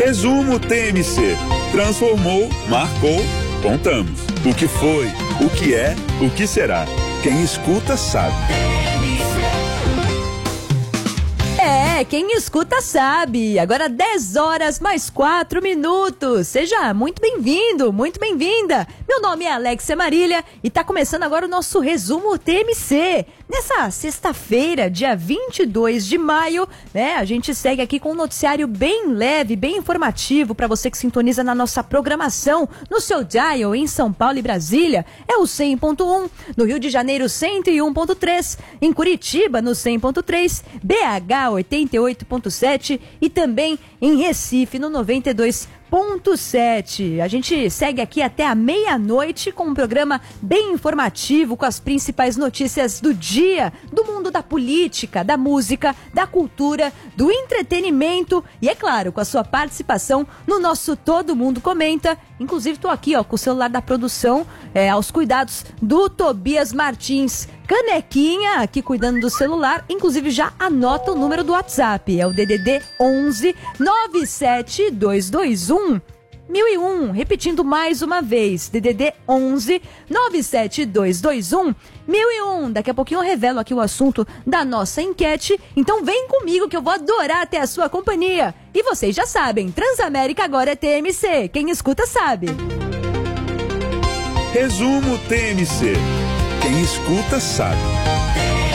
Resumo TMC. Transformou, marcou, contamos. O que foi, o que é, o que será. Quem escuta sabe. Quem escuta sabe. Agora 10 horas mais 4 minutos. Seja muito bem-vindo, muito bem-vinda. Meu nome é Alexia Marília e tá começando agora o nosso Resumo TMC. Nessa sexta-feira, dia 22 de maio, né? A gente segue aqui com um noticiário bem leve, bem informativo para você que sintoniza na nossa programação no seu dial em São Paulo e Brasília. É o 100.1, no Rio de Janeiro 101.3, em Curitiba no 100.3, BH 88.7 e também em Recife no 92.7. A gente segue aqui até a meia-noite com um programa bem informativo com as principais notícias do dia, do mundo da política, da música, da cultura, do entretenimento e, é claro, com a sua participação no nosso Todo Mundo Comenta. Inclusive, estou aqui com o celular da produção aos cuidados do Tobias Martins. Canequinha aqui cuidando do celular, inclusive já anota o número do WhatsApp, é o DDD 11 97221 1001, repetindo mais uma vez, DDD 11 97221 1001. Daqui a pouquinho eu revelo aqui o assunto da nossa enquete, então vem comigo que eu vou adorar ter a sua companhia. E vocês já sabem, Transamérica agora é TMC, quem escuta sabe. Resumo TMC. Quem escuta sabe.